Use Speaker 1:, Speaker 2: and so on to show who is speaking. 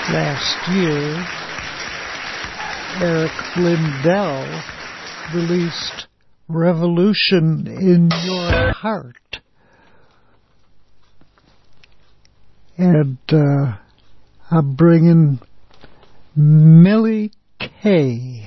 Speaker 1: Last year, Eric Lindell released Revolution in Your Heart. And I'm bringing Millie Kay.